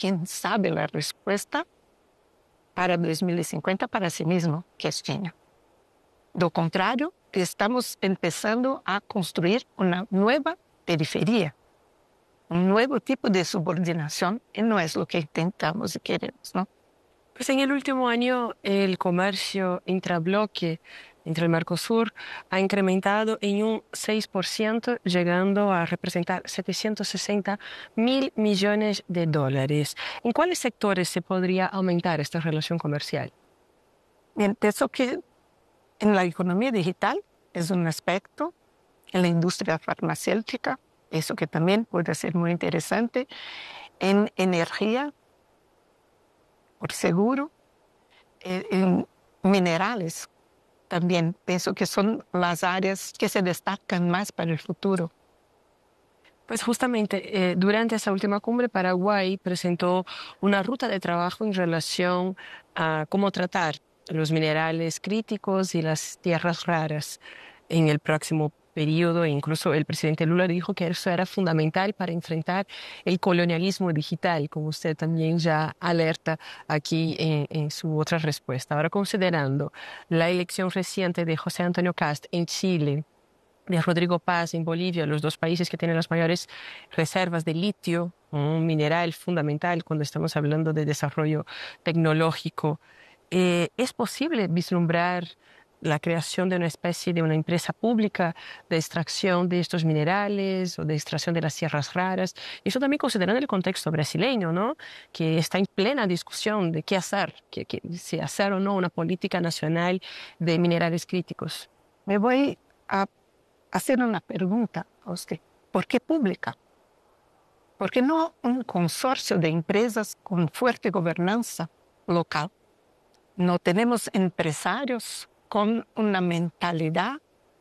quien sabe la respuesta para 2050 para sí mismo, que es China. Do contrário, estamos empezando a construir una nueva periferia, un nuevo tipo de subordinación, y no es lo que intentamos y queremos, ¿no? Pues en el último año el comercio intrabloque entre el Mercosur ha incrementado en un 6%, llegando a representar 760.000 millones de dólares. ¿En cuáles sectores se podría aumentar esta relación comercial? Bien, pienso que en la economía digital es un aspecto, en la industria farmacéutica, eso que también puede ser muy interesante, en energía, por seguro, en minerales también. Pienso que son las áreas que se destacan más para el futuro. Pues justamente durante esa última cumbre, Paraguay presentó una ruta de trabajo en relación a cómo tratar los minerales críticos y las tierras raras en el próximo periodo. E incluso el presidente Lula dijo que eso era fundamental para enfrentar el colonialismo digital, como usted también ya alerta aquí en su otra respuesta. Ahora, considerando la elección reciente de José Antonio Kast en Chile, de Rodrigo Paz en Bolivia, los dos países que tienen las mayores reservas de litio, un mineral fundamental cuando estamos hablando de desarrollo tecnológico. ¿Es posible vislumbrar la creación de una especie de una empresa pública de extracción de estos minerales o de extracción de las tierras raras? Eso también considerando el contexto brasileño, ¿no? Que está en plena discusión de qué hacer, si hacer o no una política nacional de minerales críticos. Me voy a hacer una pregunta a usted. ¿Por qué pública? ¿Por qué no un consorcio de empresas con fuerte gobernanza local? No tenemos empresarios con una mentalidad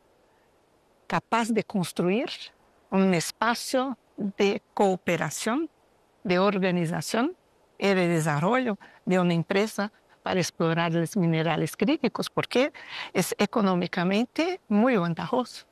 capaz de construir un espacio de cooperación, de organización y de desarrollo de una empresa para explorar los minerales críticos, porque es económicamente muy ventajoso.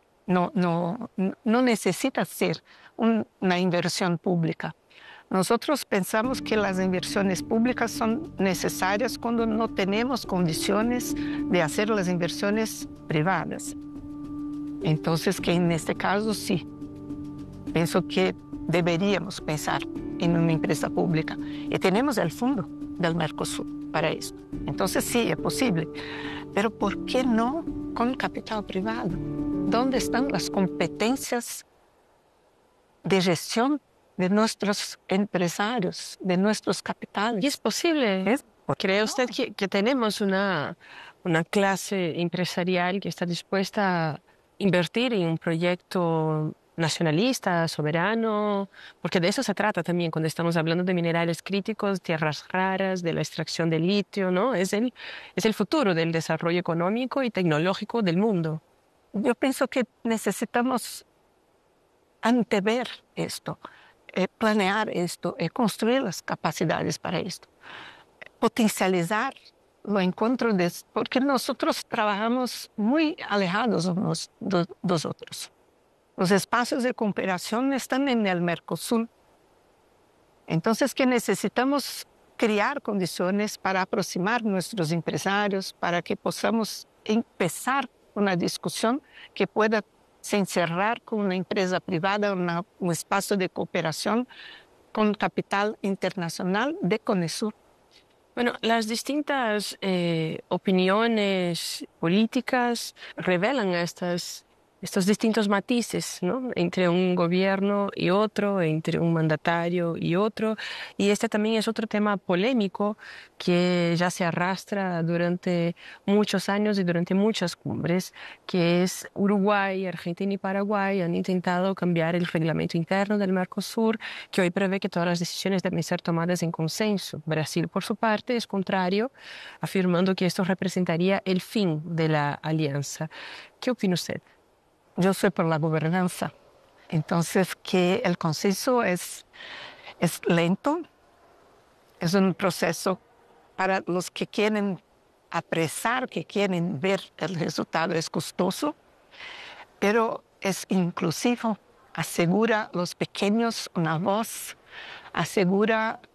No necesita ser una inversión pública. Nosotros pensamos que las inversiones públicas son necesarias cuando no tenemos condiciones de hacer las inversiones privadas. Entonces, que en este caso sí, pienso que deberíamos pensar en una empresa pública. Y tenemos el fondo del Mercosur para esto. Entonces sí, es posible. Pero ¿por qué no con capital privado? ¿Dónde están las competencias de gestión de nuestros empresarios, de nuestros capitales? Y es posible. ¿Por qué ¿Cree no? usted que tenemos una clase empresarial que está dispuesta a invertir en un proyecto nacionalista, soberano? Porque de eso se trata también cuando estamos hablando de minerales críticos, tierras raras, de la extracción de litio, ¿no? Es el futuro del desarrollo económico y tecnológico del mundo. Yo pienso que necesitamos antever esto, planear esto, construir las capacidades para esto, potencializar lo encuentro porque nosotros trabajamos muy alejados unos dos otros. Los espacios de cooperación están en el Mercosur. Entonces, que necesitamos crear condiciones para aproximar nuestros empresarios, para que podamos empezar una discusión que pueda se encerrar con una empresa privada, un espacio de cooperación con capital internacional de CONESUR. Bueno, las distintas opiniones políticas revelan estos distintos matices, ¿no? Entre un gobierno y otro, entre un mandatario y otro. Y este también es otro tema polémico que ya se arrastra durante muchos años y durante muchas cumbres, que es Uruguay, Argentina y Paraguay han intentado cambiar el reglamento interno del Mercosur, que hoy prevé que todas las decisiones deben ser tomadas en consenso. Brasil, por su parte, es contrario, afirmando que esto representaría el fin de la alianza. ¿Qué opina usted? Yo soy por la gobernanza. Entonces, que el consenso es lento, es un proceso para los que quieren apresar, que quieren ver el resultado, es costoso, pero es inclusivo, asegura a los pequeños una voz, asegura